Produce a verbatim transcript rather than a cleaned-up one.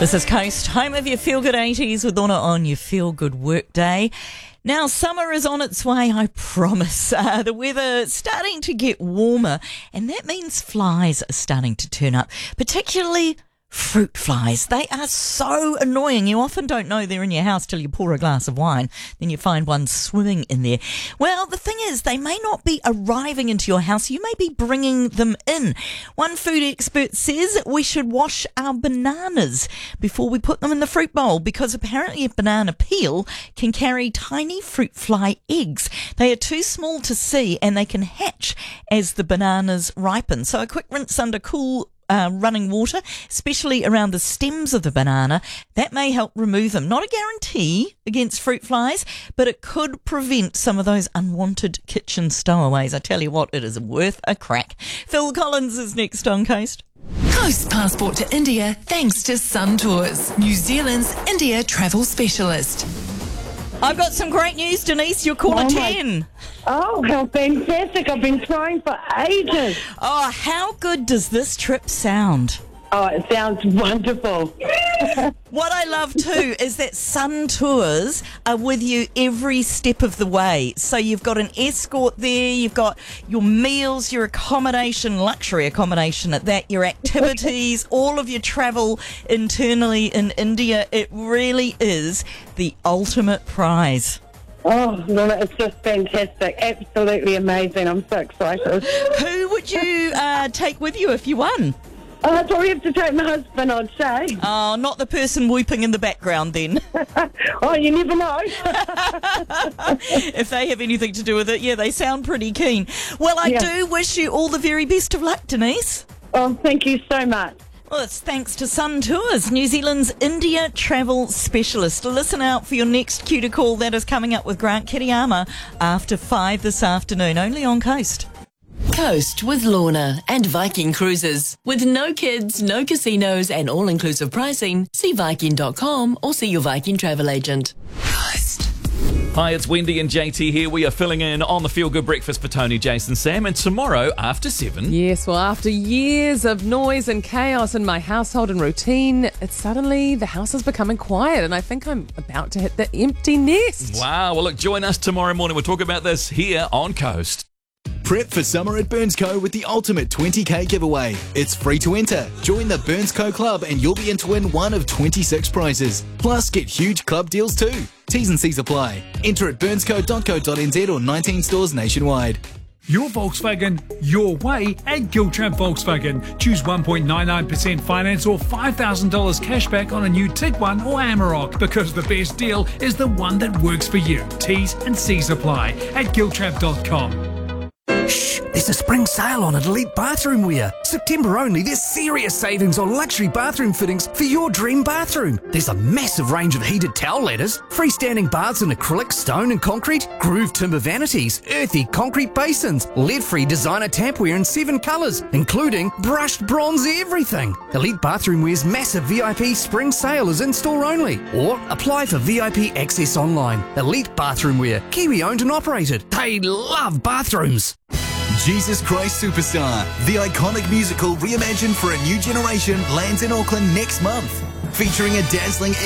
This is Coast, home of your feel-good eighties with Lorna on your feel-good work day. Now, summer is on its way, I promise. Uh, the weather starting to get warmer, and that means flies are starting to turn up, particularly fruit flies. They are so annoying. You often don't know they're in your house till you pour a glass of wine. Then you find one swimming in there. Well, the thing is, they may not be arriving into your house. You may be bringing them in. One food expert says we should wash our bananas before we put them in the fruit bowl, because apparently a banana peel can carry tiny fruit fly eggs. They are too small to see and they can hatch as the bananas ripen. So a quick rinse under cool Uh, running water, especially around the stems of the banana, that may help remove them. Not a guarantee against fruit flies, but it could prevent some of those unwanted kitchen stowaways. I tell you what, it is worth a crack. Phil Collins is next on Coast. Coast Passport to India thanks to Sun Tours, New Zealand's India travel specialist. I've got some great news, Denise. You're caller Oh, my- ten. Oh, how fantastic. I've been trying for ages. Oh, how good does this trip sound? Oh, it sounds wonderful. What I love too is that Sun Tours are with you every step of the way. So you've got an escort there, you've got your meals, your accommodation, luxury accommodation at that, your activities, all of your travel internally in India. It really is the ultimate prize. Oh, Lorna, it's just fantastic. Absolutely amazing. I'm so excited. Who would you uh, take with you if you won? Oh, I probably have to take my husband, I'd say. Oh, not the person whooping in the background then. Oh, you never know. If they have anything to do with it, yeah, they sound pretty keen. Well, I Yeah. do wish you all the very best of luck, Denise. Oh, thank you so much. Well, it's thanks to Sun Tours, New Zealand's India travel specialist. Listen out for your next cue to call. That is coming up with Grant Kiriyama after five this afternoon, only on Coast. Coast with Lorna and Viking Cruises. With no kids, no casinos and all-inclusive pricing, see Viking dot com or see your Viking travel agent. Coast. Hi, it's Wendy and J T here. We are filling in on the Feel Good Breakfast for Tony, Jason, Sam, and tomorrow after seven. Yes, well, after years of noise and chaos in my household and routine, it's suddenly the house is becoming quiet, and I think I'm about to hit the empty nest. Wow. Well, look, join us tomorrow morning. We'll talk about this here on Coast. Prep for summer at Burnsco with the ultimate twenty K giveaway. It's free to enter. Join the Burnsco Club and you'll be in to win one of twenty-six prizes. Plus, get huge club deals too. T's and C's apply. Enter at burnsco dot co dot n z or nineteen stores nationwide. Your Volkswagen, your way at Giltrap Volkswagen. Choose one point nine nine percent finance or five thousand dollars cashback on a new Tiguan or Amarok, because the best deal is the one that works for you. T's and C's apply at giltrap dot com. Shh, there's a spring sale on at Elite Bathroom Wear. September only, there's serious savings on luxury bathroom fittings for your dream bathroom. There's a massive range of heated towel ladders, freestanding baths in acrylic, stone and concrete, grooved timber vanities, earthy concrete basins, lead-free designer tapware in seven colours, including brushed bronze everything. Elite Bathroom Wear's massive V I P spring sale is in-store only, or apply for V I P access online. Elite Bathroom Wear, Kiwi owned and operated. They love bathrooms. Jesus Christ Superstar, the iconic musical reimagined for a new generation, lands in Auckland next month. Featuring a dazzling